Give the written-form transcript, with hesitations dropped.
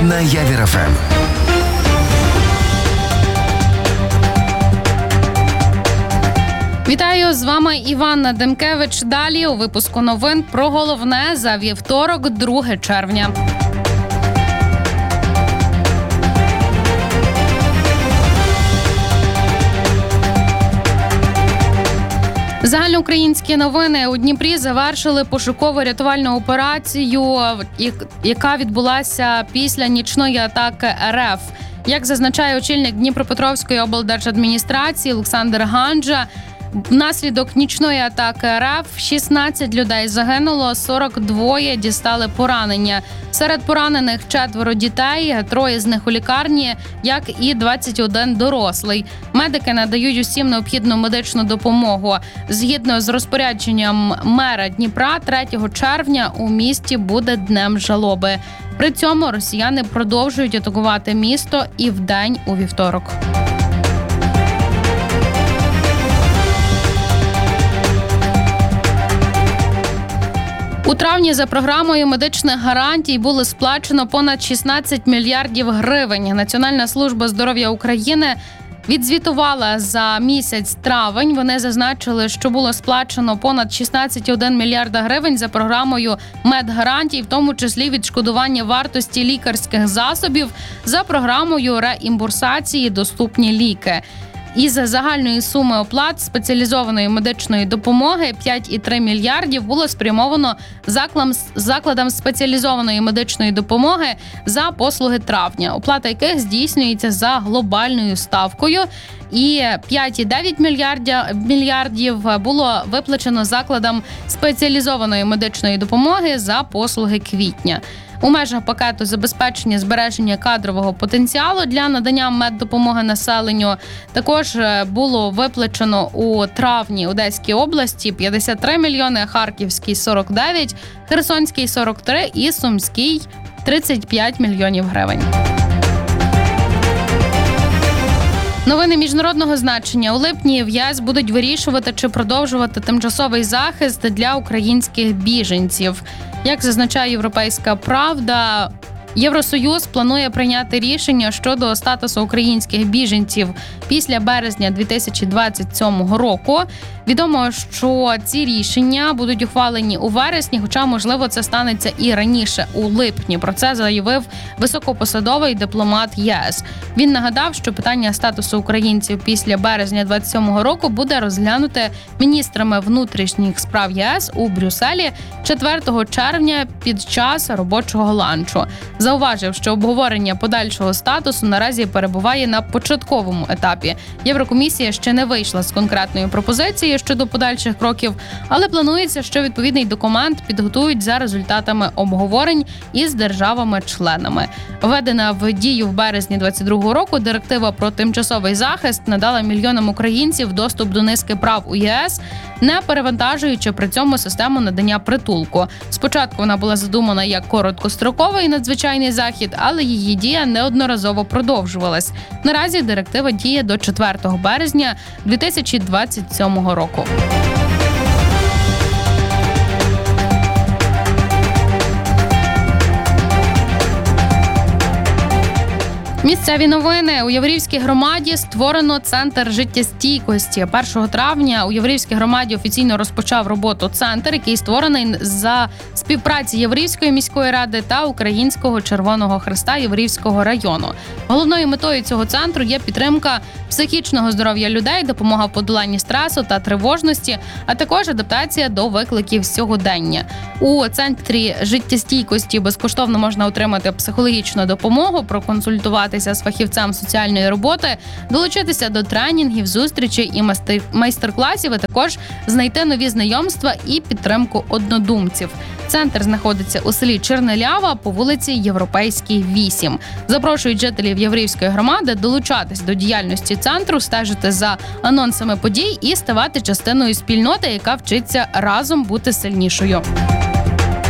на Явір ФМ. Вітаю, з вами Іванна Демкевич. Далі у випуску новин про головне за вівторок, 2 червня. Загальноукраїнські новини. У Дніпрі завершили пошуково-рятувальну операцію, яка відбулася після нічної атаки РФ. Як зазначає очільник Дніпропетровської облдержадміністрації Олександр Ганджа, внаслідок нічної атаки РФ 16 людей загинуло, 42 дістали поранення. Серед поранених 4 дітей, 3 з них у лікарні, як і 21 дорослий. Медики надають усім необхідну медичну допомогу. Згідно з розпорядженням мера Дніпра, 3 червня у місті буде днем жалоби. При цьому росіяни продовжують атакувати місто і вдень у вівторок. У травні за програмою медичних гарантій було сплачено понад 16 мільярдів гривень. Національна служба здоров'я України відзвітувала за місяць травень. Вони зазначили, що було сплачено понад 16,1 мільярда гривень за програмою медгарантій, в тому числі відшкодування вартості лікарських засобів за програмою реімбурсації «Доступні ліки». Із загальної суми оплат спеціалізованої медичної допомоги 5,3 мільярдів було спрямовано закладам спеціалізованої медичної допомоги за послуги травня, оплата яких здійснюється за глобальною ставкою, і 5,9 мільярдів було виплачено закладам спеціалізованої медичної допомоги за послуги квітня. У межах пакету забезпечення збереження кадрового потенціалу для надання меддопомоги населенню також було виплачено у травні Одеській області 53 мільйони, Харківській – 49, Херсонській – 43 і Сумській – 35 мільйонів гривень. Новини міжнародного значення. У липні в ЄС будуть вирішувати, чи продовжувати тимчасовий захист для українських біженців. Як зазначає «Європейська правда», Євросоюз планує прийняти рішення щодо статусу українських біженців після березня 2027 року. Відомо, що ці рішення будуть ухвалені у вересні, хоча, можливо, це станеться і раніше, у липні. Про це заявив високопосадовий дипломат ЄС. Він нагадав, що питання статусу українців після березня 2027 року буде розглянуте міністрами внутрішніх справ ЄС у Брюсселі 4 червня під час робочого ланчу. Зауважив, що обговорення подальшого статусу наразі перебуває на початковому етапі. Єврокомісія ще не вийшла з конкретної пропозиції щодо подальших кроків, але планується, що відповідний документ підготують за результатами обговорень із державами-членами. Введена в дію в березні 2022 року директива про тимчасовий захист надала мільйонам українців доступ до низки прав у ЄС, не перевантажуючи при цьому систему надання притулку. Спочатку вона була задумана як короткостроковий надзвичайний захід, але її дія неодноразово продовжувалась. Наразі директива діє до 4 березня 2027 року. Місцеві новини. У Яворівській громаді створено центр життєстійкості. 1 травня у Яворівській громаді офіційно розпочав роботу центр, який створений за співпраці Яворівської міської ради та Українського Червоного Хреста Яворівського району. Головною метою цього центру є підтримка психічного здоров'я людей, допомога в подоланні стресу та тривожності, а також адаптація до викликів сьогодення. У центрі життєстійкості безкоштовно можна отримати психологічну допомогу, проконсультувати з фахівцем соціальної роботи, долучитися до тренінгів, зустрічей і майстер-класів, а також знайти нові знайомства і підтримку однодумців. Центр знаходиться у селі Чернелява по вулиці Європейській, 8. Запрошують жителів Яворівської громади долучатись до діяльності центру, стежити за анонсами подій і ставати частиною спільноти, яка вчиться разом бути сильнішою.